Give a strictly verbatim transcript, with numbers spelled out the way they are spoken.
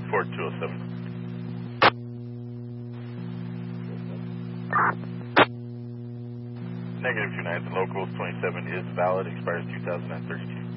Port two oh seven. Negative two nine, the locals twenty-seven is valid, expires two thousand thirty-two.